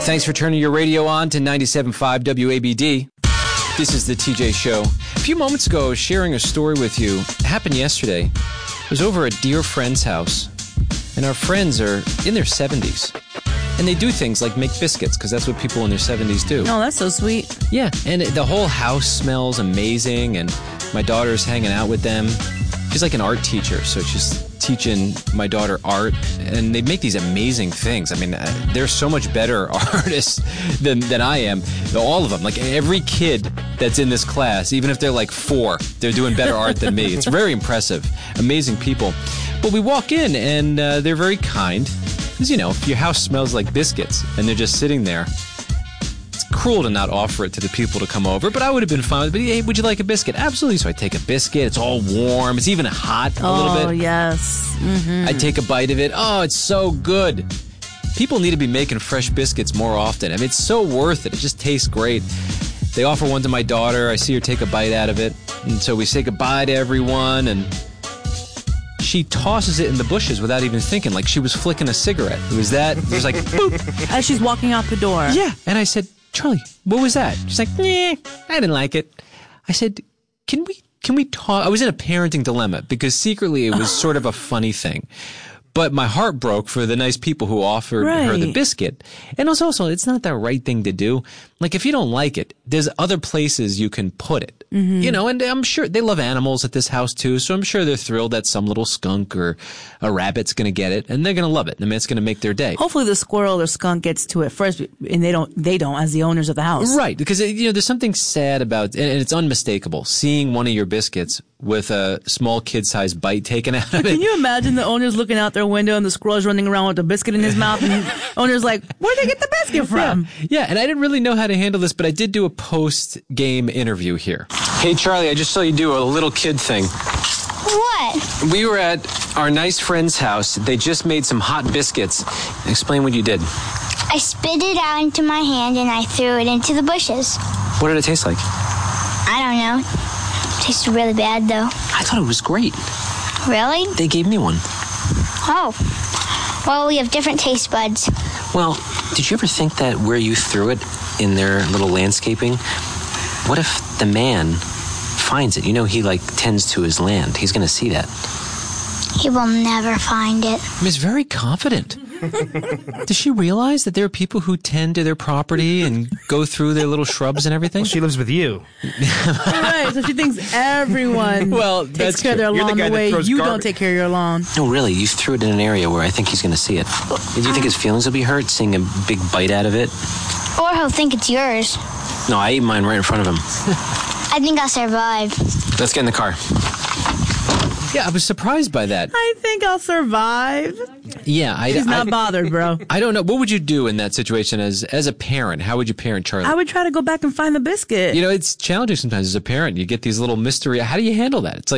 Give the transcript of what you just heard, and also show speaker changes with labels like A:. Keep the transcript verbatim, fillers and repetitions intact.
A: Thanks for turning your radio on to ninety-seven point five W A B D. This is the T J Show. A few moments ago, I was sharing a story with you. It happened yesterday. It was over at a dear friend's house. And our friends are in their seventies. And they do things like make biscuits, because that's what people in their seventies do.
B: Oh, that's so sweet.
A: Yeah, and the whole house smells amazing, and my daughter's hanging out with them. She's like an art teacher, so she's teaching my daughter art, and they make these amazing things. I mean, they're so much better artists than, than I am. All of them. Like, every kid that's in this class, even if they're like four, they're doing better art than me. It's very impressive. Amazing people. But we walk in, and uh, they're very kind. Because, you know, if your house smells like biscuits, and they're just sitting there, it's cruel to not offer it to the people to come over, but I would have been fine. But hey, would you like a biscuit? Absolutely. So I take a biscuit. It's all warm. It's even hot a
B: oh,
A: little bit.
B: Oh, yes. Mm-hmm.
A: I take a bite of it. Oh, it's so good. People need to be making fresh biscuits more often. I mean, it's so worth it. It just tastes great. They offer one to my daughter. I see her take a bite out of it. And so we say goodbye to everyone, and she tosses it in the bushes without even thinking, like she was flicking a cigarette. It was that. It was like, boop.
B: As she's walking out the door.
A: Yeah. And I said, Charlie, what was that? She's like, nah, I didn't like it. I said, can we, can we talk? I was in a parenting dilemma because secretly it was sort of a funny thing. But my heart broke for the nice people who offered
B: right.
A: her the biscuit. And it's also, it's not the right thing to do. Like, if you don't like it, there's other places you can put it. Mm-hmm. You know, and I'm sure they love animals at this house too, so I'm sure they're thrilled that some little skunk or a rabbit's going to get it, and they're going to love it. I mean, it's going to make their day.
B: Hopefully the squirrel or skunk gets to it first, and they don't, they don't as the owners of the house.
A: Right, because, you know, there's something sad about, and it's unmistakable, seeing one of your biscuits with a small kid-sized bite taken out of it.
B: Can you imagine the owners looking out their window and the squirrel's running around with a biscuit in his mouth, and the owner's like, where'd they get the biscuit from?
A: Yeah. yeah, and I didn't really know how to handle this, but I did do a post-game interview here. Hey, Charlie, I just saw you do a little kid thing.
C: What?
A: We were at our nice friend's house. They just made some hot biscuits. Explain what you did.
C: I spit it out into my hand and I threw it into the bushes.
A: What did it taste like?
C: I don't know. It tasted really bad, though.
A: I thought it was great.
C: Really?
A: They gave me one.
C: Oh. Well, we have different taste buds.
D: Well, did you ever think that where you threw it in their little landscaping, what if the man finds it? You know, he, like, tends to his land. He's going to see that.
C: He will never find it.
A: Miss very confident. Does she realize that there are people who tend to their property and go through their little shrubs and everything?
E: Well, she lives with you.
B: Right, so she thinks everyone
A: well,
B: takes
A: that's
B: care of their
E: You're
B: lawn
E: the,
B: the,
E: guy
B: way
E: that
B: you
E: garbage.
B: don't take care of your lawn.
D: No, really, you threw it in an area where I think he's going to see it. Do you think his feelings will be hurt seeing a big bite out of it?
C: Or he'll think it's yours.
D: No, I ate mine right in front of him.
C: I think I'll survive.
D: Let's get in the car.
A: Yeah, I was surprised by that.
B: I think I'll survive.
A: Yeah, I,
B: He's not
A: I,
B: bothered, bro.
A: I don't know. What would you do in that situation as as a parent? How would you parent Charlie?
B: I would try to go back and find the biscuit.
A: You know, it's challenging sometimes as a parent. You get these little mystery. How do you handle that? It's like,